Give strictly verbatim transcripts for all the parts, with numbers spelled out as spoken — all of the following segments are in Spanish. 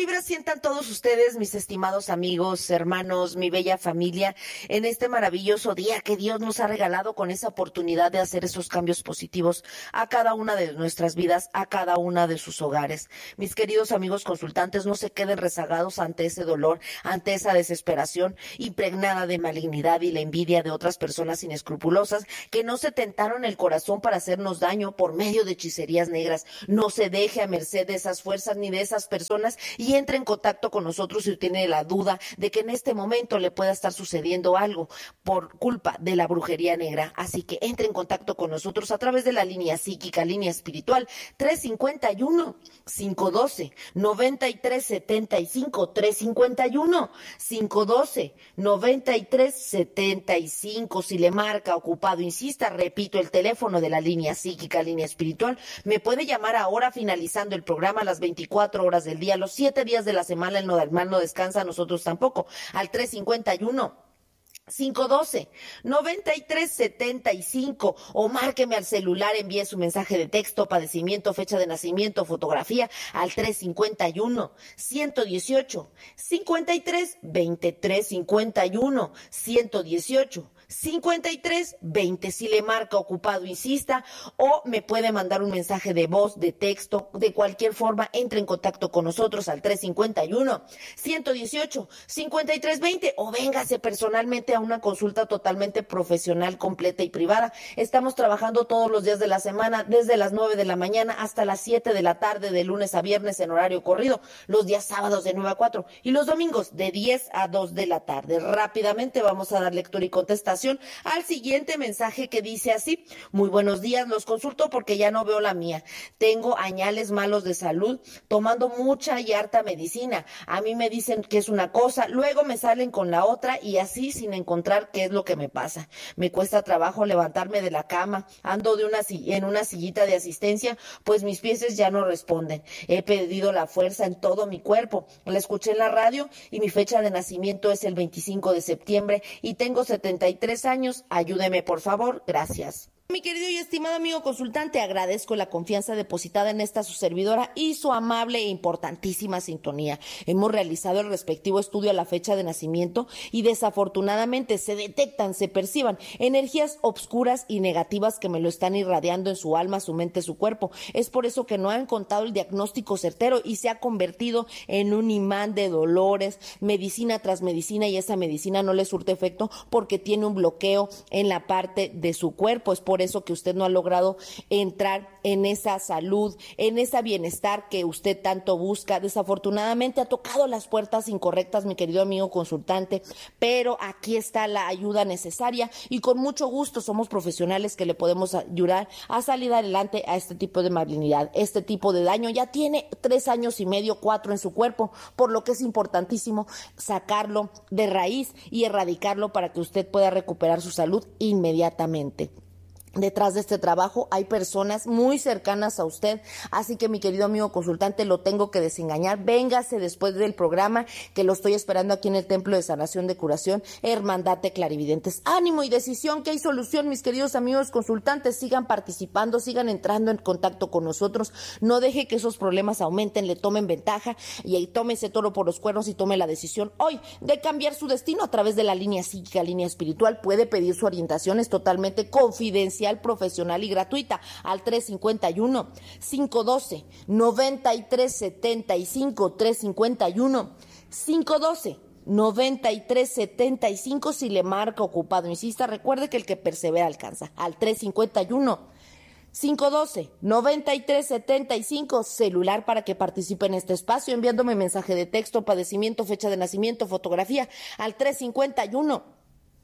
vibra sientan todos ustedes, mis estimados amigos, hermanos, mi bella familia, en este maravilloso día que Dios nos ha regalado con esa oportunidad de hacer esos cambios positivos a cada una de nuestras vidas, a cada una de sus hogares? Mis queridos amigos consultantes, no se queden rezagados ante ese dolor, ante esa desesperación impregnada de malignidad y la envidia de otras personas inescrupulosas que no se tentaron el corazón para hacernos daño por medio de hechicerías negras. No se deje a merced de esas fuerzas ni de esas personas y entre en contacto con nosotros si tiene la duda de que en este momento le pueda estar sucediendo algo por culpa de la brujería negra. Así que entre en contacto con nosotros a través de la línea psíquica, línea espiritual, tres cinco uno, cinco uno dos, nueve tres siete cinco, tres cinco uno, cinco uno dos, nueve tres siete cinco. Si le marca ocupado, insista, repito, el teléfono de la línea psíquica, línea espiritual, me puede llamar ahora finalizando el programa a las veinticuatro horas del día, los siete días de la semana. El Nodalman no descansa, nosotros tampoco, al tres cinco uno, cinco uno dos, nueve tres siete cinco, o márqueme al celular, envíe su mensaje de texto, padecimiento, fecha de nacimiento, fotografía al tres cinco uno, uno uno ocho, cinco tres dos tres cinco uno, uno uno ocho, cincuenta y tres veinte. Si le marca ocupado, insista, o me puede mandar un mensaje de voz, de texto, de cualquier forma, entre en contacto con nosotros al tres cinco uno, uno uno ocho, cincuenta y tres veinte, o véngase personalmente a una consulta totalmente profesional, completa y privada. Estamos trabajando todos los días de la semana, desde las nueve de la mañana hasta las siete de la tarde, de lunes a viernes en horario corrido, los días sábados de nueve a cuatro y los domingos de diez a dos de la tarde. Rápidamente vamos a dar lectura y contestación al siguiente mensaje que dice así: muy buenos días, los consulto porque ya no veo la mía. Tengo añales malos de salud, tomando mucha y harta medicina. A mí me dicen que es una cosa, luego me salen con la otra y así sin encontrar qué es lo que me pasa. Me cuesta trabajo levantarme de la cama, ando de una en una sillita de asistencia, pues mis pies ya no responden. He perdido la fuerza en todo mi cuerpo. La escuché en la radio y mi fecha de nacimiento es el veinticinco de septiembre y tengo setenta y tres años. Ayúdeme, por favor. Gracias. Mi querido y estimado amigo consultante, agradezco la confianza depositada en esta su servidora y su amable e importantísima sintonía. Hemos realizado el respectivo estudio a la fecha de nacimiento y desafortunadamente se detectan, se perciban energías obscuras y negativas que me lo están irradiando en su alma, su mente, su cuerpo. Es por eso que no han contado el diagnóstico certero y se ha convertido en un imán de dolores, medicina tras medicina, y esa medicina no le surte efecto porque tiene un bloqueo en la parte de su cuerpo. Es por Por eso que usted no ha logrado entrar en esa salud, en ese bienestar que usted tanto busca. Desafortunadamente ha tocado las puertas incorrectas, mi querido amigo consultante, pero aquí está la ayuda necesaria y con mucho gusto somos profesionales que le podemos ayudar a salir adelante a este tipo de malignidad. Este tipo de daño ya tiene tres años y medio, cuatro en su cuerpo, por lo que es importantísimo sacarlo de raíz y erradicarlo para que usted pueda recuperar su salud inmediatamente. Detrás de este trabajo hay personas muy cercanas a usted, así que mi querido amigo consultante, lo tengo que desengañar. Véngase después del programa, que lo estoy esperando aquí en el Templo de Sanación de Curación, Hermandad de Clarividentes. Ánimo y decisión, que hay solución, mis queridos amigos consultantes. Sigan participando, sigan entrando en contacto con nosotros. No deje que esos problemas aumenten, le tomen ventaja y ahí tome ese toro por los cuernos y tome la decisión hoy de cambiar su destino a través de la línea psíquica, línea espiritual. Puede pedir su orientación, es totalmente confidencial, profesional y gratuita al tres cinco uno, cinco uno dos, nueve tres siete cinco, tres cinco uno, cinco uno dos, nueve tres siete cinco. Si le marca ocupado, insista, recuerde que el que persevera alcanza, al tres cinco uno, cinco uno dos, nueve tres siete cinco, celular para que participe en este espacio, enviándome mensaje de texto, padecimiento, fecha de nacimiento, fotografía al tres cinco uno,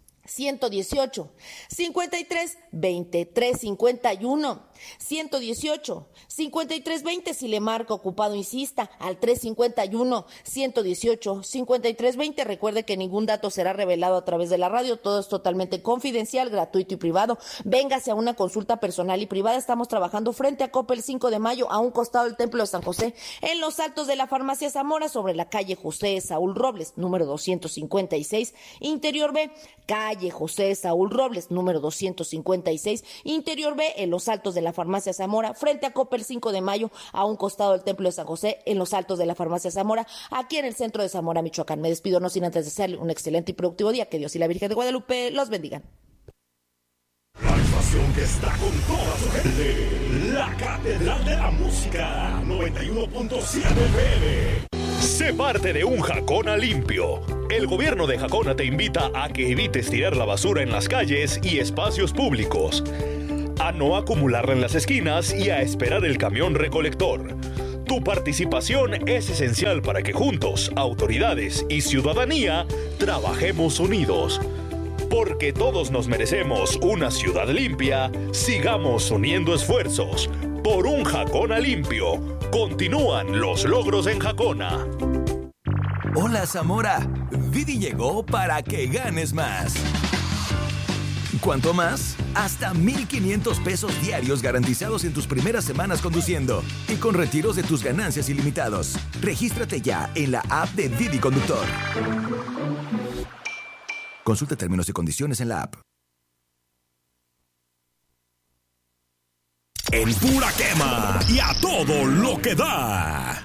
uno uno ocho, cincuenta y tres veinte, tres cincuenta y uno, ciento dieciocho, cincuenta y tres veinte. Si le marca ocupado, insista, al tres cincuenta y uno, ciento dieciocho, cincuenta y tres veinte. Recuerde que ningún dato será revelado a través de la radio, todo es totalmente confidencial, gratuito y privado. Véngase a una consulta personal y privada. Estamos trabajando frente a Coppel cinco de mayo, a un costado del Templo de San José, en los altos de la Farmacia Zamora, sobre la calle José Saúl Robles, número doscientos cincuenta y seis, Interior B, calle José Saúl Robles, número doscientos cincuenta y seis, Interior B, en los altos de la la Farmacia Zamora, frente a Coppel cinco de mayo, a un costado del Templo de San José, en los altos de la Farmacia Zamora, aquí en el centro de Zamora, Michoacán. Me despido no sin antes desearle un excelente y productivo día. Que Dios y la Virgen de Guadalupe los bendigan. La estación que está con toda su gente, la Catedral de la Música, noventa y uno punto siete F M. Sé parte de un Jacona limpio. El gobierno de Jacona te invita a que evites tirar la basura en las calles y espacios públicos, a no acumularla en las esquinas y a esperar el camión recolector. Tu participación es esencial para que juntos, autoridades y ciudadanía, trabajemos unidos. Porque todos nos merecemos una ciudad limpia, sigamos uniendo esfuerzos. Por un Jacona limpio. Continúan los logros en Jacona. Hola, Zamora. Didi llegó para que ganes más. ¿Cuánto más? Hasta mil quinientos pesos diarios garantizados en tus primeras semanas conduciendo y con retiros de tus ganancias ilimitados. Regístrate ya en la app de Didi Conductor. Consulta términos y condiciones en la app. En pura quema y a todo lo que da.